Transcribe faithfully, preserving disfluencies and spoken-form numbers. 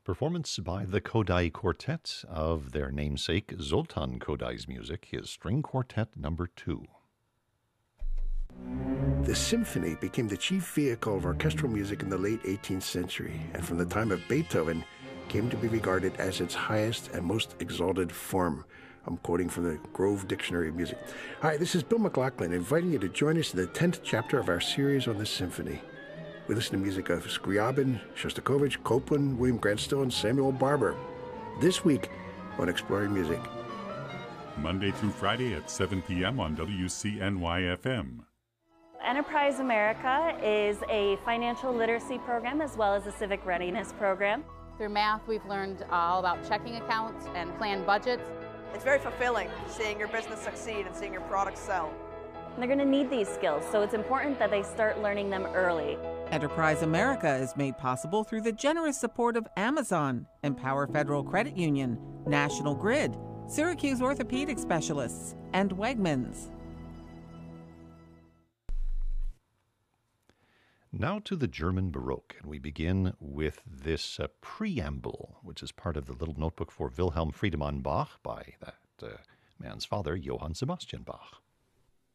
Performance by the Kodály Quartet of their namesake Zoltán Kodály's music, his String Quartet Number Two. The symphony became the chief vehicle of orchestral music in the late eighteenth century, and from the time of Beethoven came to be regarded as its highest and most exalted form. I'm quoting from the Grove Dictionary of Music. Hi, this is Bill McLaughlin, inviting you to join us in the tenth chapter of our series on the symphony. We listen to music of Scriabin, Shostakovich, Copland, William Grant Still, and Samuel Barber. This week on Exploring Music. Monday through Friday at seven p.m. on W C N Y F M. Enterprise America is a financial literacy program as well as a civic readiness program. Through math, we've learned all about checking accounts and planned budgets. It's very fulfilling seeing your business succeed and seeing your products sell. And they're going to need these skills, so it's important that they start learning them early. Enterprise America is made possible through the generous support of Amazon, Empower Federal Credit Union, National Grid, Syracuse Orthopedic Specialists, and Wegmans. Now to the German Baroque, and we begin with this uh, preamble, which is part of the little notebook for Wilhelm Friedemann Bach by that uh, man's father, Johann Sebastian Bach.